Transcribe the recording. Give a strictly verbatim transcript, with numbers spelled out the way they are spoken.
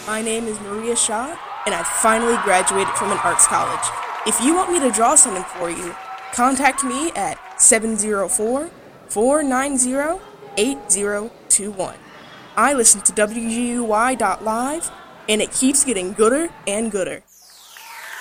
My name is Maria Shaw, and I finally graduated from an arts college. If you want me to draw something for you, contact me at seven zero four, four nine zero, eight zero two one. I listen to W G U Y dot live, and it keeps getting gooder and gooder.